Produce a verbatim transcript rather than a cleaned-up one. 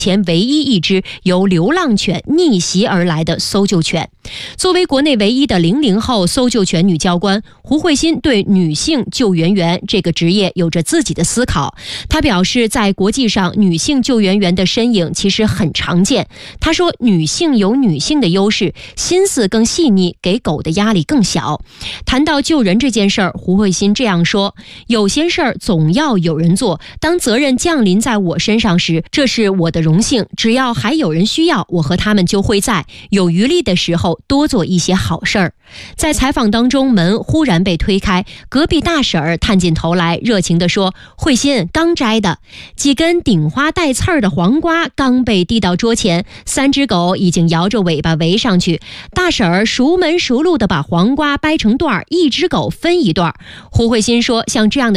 前唯一一只由流浪犬逆袭而来的搜救犬。作为国内唯一的零零后搜救犬女教官，胡慧欣对女性救援员这个职业有着自己的思考。她表示，在国际上，女性救援员的身影其实很常见。她说，女性有女性的优势，心思更细腻，给狗的压力更小。谈到救人这件事儿，胡慧欣这样说：有些事儿总要有人做，当责任降临在我身上时，这是我的荣幸，只要还有人需要，我和他们就会在有余力的时候多做一些好事儿。在采访当中，门忽然被推开，隔壁大婶儿探进头来，热情地说：慧欣刚摘的几根顶花带刺儿的黄瓜刚被递到桌前，三只狗已经摇着尾巴围上去，大婶儿熟门熟路地把黄瓜掰成段儿，一只狗分一段。胡慧欣说，像这样的